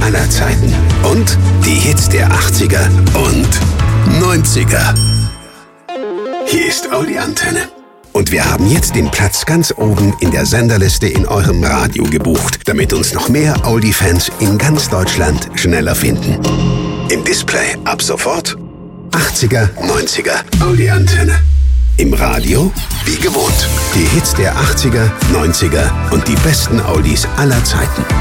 aller Zeiten. Und die Hits der 80er und 90er. Hier ist Audi Antenne. Und wir haben jetzt den Platz ganz oben in der Senderliste in eurem Radio gebucht, damit uns noch mehr Oldie-Fans in ganz Deutschland schneller finden. Im Display ab sofort 80er, 90er, Audi Antenne. Im Radio wie gewohnt. Die Hits der 80er, 90er und die besten Oldies aller Zeiten.